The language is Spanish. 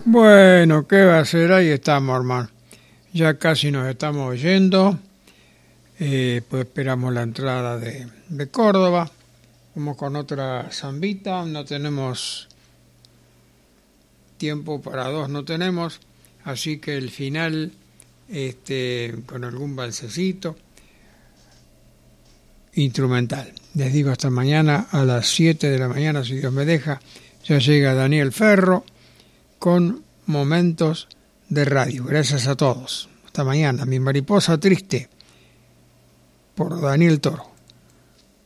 Bueno, ¿qué va a ser? Ahí estamos, hermano. Ya casi nos estamos yendo. Pues esperamos la entrada de Córdoba. Vamos con otra zambita. No tenemos tiempo para dos, no tenemos. Así que el final, con algún balsecito instrumental. Les digo hasta mañana a las 7 de la mañana, si Dios me deja. Ya llega Daniel Ferro con Momentos de Radio. Gracias a todos. Hasta mañana. Mi mariposa triste, por Daniel Toro.